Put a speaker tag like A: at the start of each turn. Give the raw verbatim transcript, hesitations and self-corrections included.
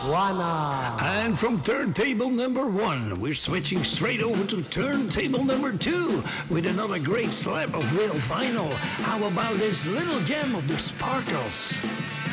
A: Juana.
B: And from turntable number one, we're switching straight over to turntable number two with another great slab of real vinyl. How about this little gem of the Sparkles?